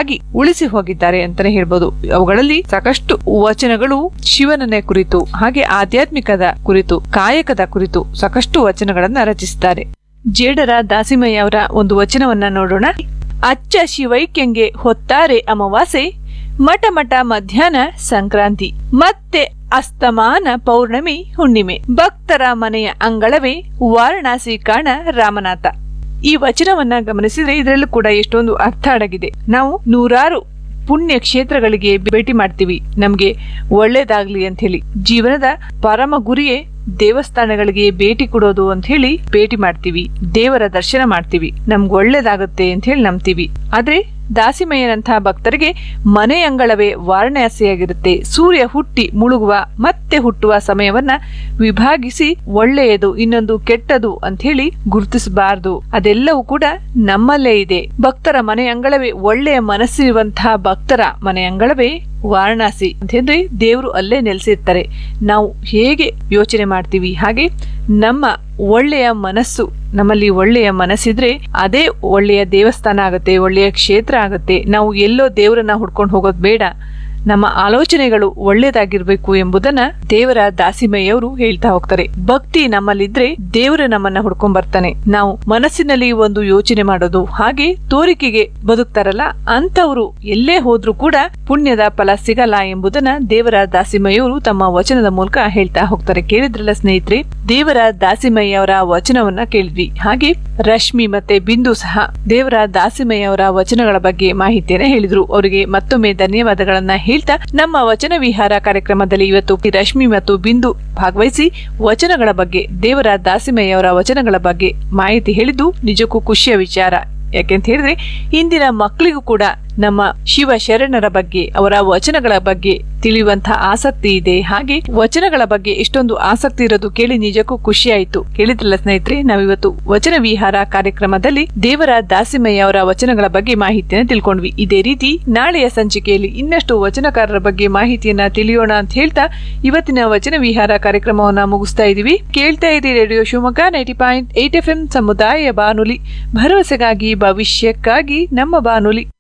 ಹಾಗಾಗಿ ಉಳಿಸಿ ಹೋಗಿದ್ದಾರೆ ಅಂತಾನೆ ಹೇಳ್ಬೋದು. ಅವುಗಳಲ್ಲಿ ಸಾಕಷ್ಟು ವಚನಗಳು ಶಿವನನ್ನೇ ಕುರಿತು, ಹಾಗೆ ಆಧ್ಯಾತ್ಮಿಕದ ಕುರಿತು, ಕಾಯಕದ ಕುರಿತು ಸಾಕಷ್ಟು ವಚನಗಳನ್ನ ರಚಿಸಿದ್ದಾರೆ. ಜೇಡರ ದಾಸಿಮಯ್ಯ ಅವರ ಒಂದು ವಚನವನ್ನ ನೋಡೋಣ. ಅಚ್ಚ ಶಿವೈಕ್ಯಂಗೆ ಹೊತ್ತಾರೆ ಅಮಾವಾಸೆ, ಮಠ ಮಠ ಮಧ್ಯಾಹ್ನ ಸಂಕ್ರಾಂತಿ, ಮತ್ತೆ ಅಸ್ತಮಾನ ಪೌರ್ಣಮಿ ಹುಣ್ಣಿಮೆ, ಭಕ್ತರ ಮನೆಯ ಅಂಗಳವೇ ವಾರಣಾಸಿ ಕಾಣ ರಾಮನಾಥ. ಈ ವಚನವನ್ನ ಗಮನಿಸಿದ್ರೆ ಇದರಲ್ಲೂ ಕೂಡ ಎಷ್ಟೊಂದು ಅರ್ಥ ಅಡಗಿದೆ. ನಾವು ನೂರಾರು ಪುಣ್ಯ ಕ್ಷೇತ್ರಗಳಿಗೆ ಭೇಟಿ ಮಾಡ್ತೀವಿ, ನಮ್ಗೆ ಒಳ್ಳೇದಾಗ್ಲಿ ಅಂತ ಹೇಳಿ. ಜೀವನದ ಪರಮ ಗುರಿಯೇ ದೇವಸ್ಥಾನಗಳಿಗೆ ಭೇಟಿ ಕೊಡೋದು ಅಂತ ಹೇಳಿ ಭೇಟಿ ಮಾಡ್ತೀವಿ, ದೇವರ ದರ್ಶನ ಮಾಡ್ತೀವಿ, ನಮ್ಗೆ ಒಳ್ಳೇದಾಗುತ್ತೆ ಅಂತ ಹೇಳಿ ನಂಬ್ತೀವಿ. ಆದ್ರೆ ದಾಸಿಮಯ್ಯನಂತಹ ಭಕ್ತರಿಗೆ ಮನೆ ಅಂಗಳವೇ ವಾರಣಾಸಿಯಾಗಿರುತ್ತೆ. ಸೂರ್ಯ ಹುಟ್ಟಿ ಮುಳುಗುವ ಮತ್ತೆ ಹುಟ್ಟುವ ಸಮಯವನ್ನ ವಿಭಾಗಿಸಿ ಒಳ್ಳೆಯದು ಇನ್ನೊಂದು ಕೆಟ್ಟದು ಅಂತ ಹೇಳಿ ಗುರುತಿಸಬಾರದು. ಅದೆಲ್ಲವೂ ಕೂಡ ನಮ್ಮಲ್ಲೇ ಇದೆ. ಭಕ್ತರ ಮನೆ ಅಂಗಳವೇ, ಒಳ್ಳೆಯ ಮನಸ್ಸಿರುವಂತಹ ಭಕ್ತರ ಮನೆ ಅಂಗಳವೇ ವಾರಣಾಸಿ ಅಂತ ಹೇಳಿದ್ರೆ ದೇವರು ಅಲ್ಲೇ ನೆಲೆಸಿರ್ತಾರೆ. ನಾವು ಹೇಗೆ ಯೋಚನೆ ಮಾಡ್ತೀವಿ, ಹಾಗೆ ನಮ್ಮ ಒಳ್ಳೆಯ ಮನಸ್ಸು, ನಮ್ಮಲ್ಲಿ ಒಳ್ಳೆಯ ಮನಸ್ಸಿದ್ರೆ ಅದೇ ಒಳ್ಳೆಯ ದೇವಸ್ಥಾನ ಆಗುತ್ತೆ, ಒಳ್ಳೆಯ ಕ್ಷೇತ್ರ ಆಗುತ್ತೆ. ನಾವು ಎಲ್ಲೋ ದೇವರನ್ನ ಹುಡ್ಕೊಂಡು ಹೋಗೋದು ಬೇಡ, ನಮ್ಮ ಆಲೋಚನೆಗಳು ಒಳ್ಳೇದಾಗಿರ್ಬೇಕು ಎಂಬುದನ್ನ ದೇವರ ದಾಸಿಮಯ್ಯವರು ಹೇಳ್ತಾ ಹೋಗ್ತಾರೆ. ಭಕ್ತಿ ನಮ್ಮಲ್ಲಿದ್ರೆ ದೇವರು ನಮ್ಮನ್ನ ಹುಡ್ಕೊಂಡ್ ಬರ್ತಾನೆ. ನಾವು ಮನಸ್ಸಿನಲ್ಲಿ ಒಂದು ಯೋಚನೆ ಮಾಡೋದು, ಹಾಗೆ ತೋರಿಕೆಗೆ ಬದುಕ್ತಾರಲ್ಲ ಅಂತವರು ಎಲ್ಲೇ ಹೋದ್ರೂ ಕೂಡ ಪುಣ್ಯದ ಫಲ ಸಿಗಲ್ಲ ಎಂಬುದನ್ನ ದೇವರ ದಾಸಿಮಯ್ಯವರು ತಮ್ಮ ವಚನದ ಮೂಲಕ ಹೇಳ್ತಾ ಹೋಗ್ತಾರೆ. ಕೇಳಿದ್ರಲ್ಲ ಸ್ನೇಹಿತರೆ, ದೇವರ ದಾಸಿಮಯ್ಯ ಅವರ ವಚನವನ್ನ ಕೇಳಿದ್ವಿ. ಹಾಗೆ ರಶ್ಮಿ ಮತ್ತೆ ಬಿಂದು ಸಹ ದೇವರ ದಾಸಿಮಯ್ಯ ಅವರ ವಚನಗಳ ಬಗ್ಗೆ ಮಾಹಿತಿಯನ್ನ ಹೇಳಿದ್ರು. ಅವರಿಗೆ ಮತ್ತೊಮ್ಮೆ ಧನ್ಯವಾದಗಳನ್ನ ಹೇಳ್ತಾ ನಮ್ಮ ವಚನ ವಿಹಾರ ಕಾರ್ಯಕ್ರಮದಲ್ಲಿ ಇವತ್ತು ರಶ್ಮಿ ಮತ್ತು ಬಿಂದು ಭಾಗವಹಿಸಿ ವಚನಗಳ ಬಗ್ಗೆ, ದೇವರ ದಾಸಿಮಯ್ಯ ಅವರ ವಚನಗಳ ಬಗ್ಗೆ ಮಾಹಿತಿ ಹೇಳಿದ್ದು ನಿಜಕ್ಕೂ ಖುಷಿಯ ವಿಚಾರ. ಯಾಕೆಂತ ಹೇಳಿದ್ರೆ ಇಂದಿನ ಮಕ್ಕಳಿಗೂ ಕೂಡ ನಮ್ಮ ಶಿವ ಶರಣರ ಬಗ್ಗೆ, ಅವರ ವಚನಗಳ ಬಗ್ಗೆ ತಿಳಿಯುವಂತಹ ಆಸಕ್ತಿ ಇದೆ. ಹಾಗೆ ವಚನಗಳ ಬಗ್ಗೆ ಎಷ್ಟೊಂದು ಆಸಕ್ತಿ ಇರೋದು ಕೇಳಿ ನಿಜಕ್ಕೂ ಖುಷಿ ಆಯ್ತು. ಕೇಳಿದ್ರಲ್ಲ ಸ್ನೇಹಿತರೆ, ನಾವಿವತ್ತು ವಚನ ವಿಹಾರ ಕಾರ್ಯಕ್ರಮದಲ್ಲಿ ದೇವರ ದಾಸಿಮಯ್ಯ ಅವರ ವಚನಗಳ ಬಗ್ಗೆ ಮಾಹಿತಿಯನ್ನು ತಿಳ್ಕೊಂಡ್ವಿ. ಇದೇ ರೀತಿ ನಾಳೆಯ ಸಂಚಿಕೆಯಲ್ಲಿ ಇನ್ನಷ್ಟು ವಚನಕಾರರ ಬಗ್ಗೆ ಮಾಹಿತಿಯನ್ನ ತಿಳಿಯೋಣ ಅಂತ ಹೇಳ್ತಾ ಇವತ್ತಿನ ವಚನ ವಿಹಾರ ಕಾರ್ಯಕ್ರಮವನ್ನ ಮುಗಿಸ್ತಾ ಇದೀವಿ. ಕೇಳ್ತಾ ಇರಿ ರೇಡಿಯೋ ಶಿವಮೊಗ್ಗ 90.8 FM ಸಮುದಾಯ ಬಾನುಲಿ, ಭರವಸೆಗಾಗಿ ಭವಿಷ್ಯಕ್ಕಾಗಿ ನಮ್ಮ ಬಾನುಲಿ.